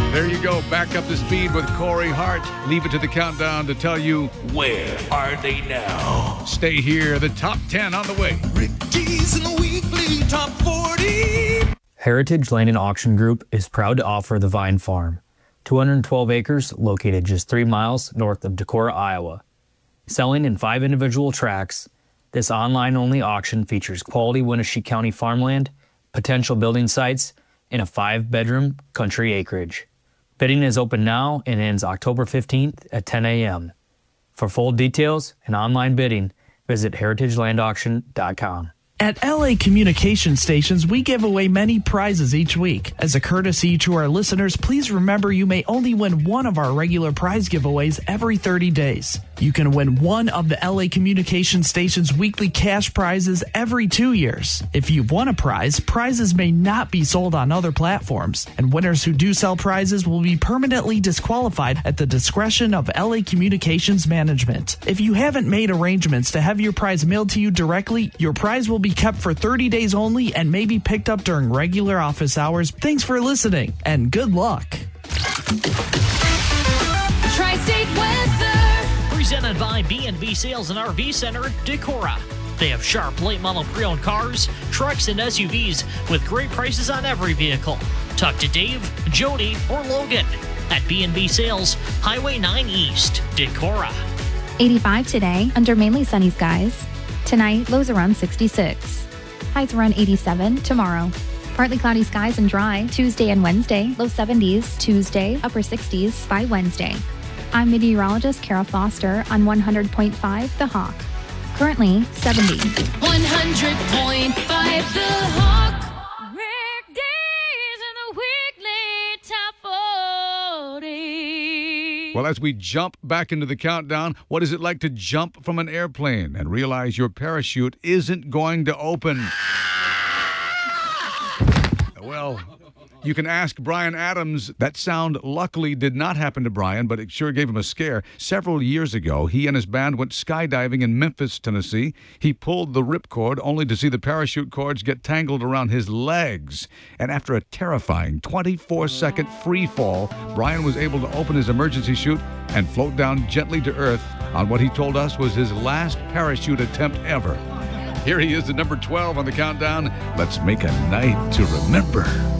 There you go, back up to speed with Corey Hart. Leave it to the countdown to tell you where are they now. Stay here, the top 10 on the way. Rick G's in the weekly top 40. Heritage Land and Auction Group is proud to offer the Vine Farm, 212 acres located just 3 miles north of Decorah, Iowa. Selling in 5 individual tracts, this online-only auction features quality Winnebago County farmland, potential building sites, and a 5-bedroom country acreage. Bidding is open now and ends October 15th at 10 a.m. For full details and online bidding, visit heritagelandauction.com. At LA Communication Stations, we give away many prizes each week. As a courtesy to our listeners, please remember you may only win one of our regular prize giveaways every 30 days. You can win one of the LA Communication Stations weekly cash prizes every 2 years. If you've won a prize, prizes may not be sold on other platforms, and winners who do sell prizes will be permanently disqualified at the discretion of LA Communications Management. If you haven't made arrangements to have your prize mailed to you directly, your prize will be kept for 30 days only and may be picked up during regular office hours. Thanks for listening, and good luck. Tri-State Weather. Presented by B&B Sales and RV Center, Decorah. They have sharp late model pre-owned cars, trucks, and SUVs with great prices on every vehicle. Talk to Dave, Jody, or Logan at B&B Sales, Highway 9 East, Decorah. 85 today under mainly sunny skies. Tonight, lows around 66. Highs around 87 tomorrow. Partly cloudy skies and dry Tuesday and Wednesday, low 70s. Tuesday, upper 60s by Wednesday. I'm meteorologist Kara Foster on 100.5 The Hawk. Currently 70. 100.5 The Hawk. Rick D's in the weekly top 40. Well, as we jump back into the countdown, what is it like to jump from an airplane and realize your parachute isn't going to open? Well, you can ask Brian Adams. That sound luckily did not happen to Brian, but it sure gave him a scare. Several years ago, he and his band went skydiving in Memphis, Tennessee. He pulled the ripcord only to see the parachute cords get tangled around his legs. And after a terrifying 24-second free fall, Brian was able to open his emergency chute and float down gently to earth on what he told us was his last parachute attempt ever. Here he is at number 12 on the countdown. Let's make a night to remember.